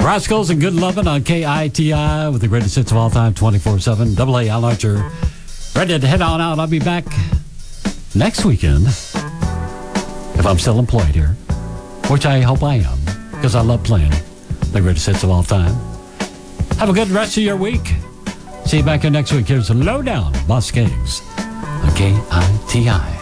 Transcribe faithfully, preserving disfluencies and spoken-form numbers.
Rascals and Good Lovin' on K I T I with the greatest hits of all time, twenty-four seven. Double A, Al Archer. Ready to head on out. I'll be back next weekend if I'm still employed here, which I hope I am, because I love playing the greatest hits of all time. Have a good rest of your week. See you back here next week. Here's Lowdown, Boss Kings on K I T I.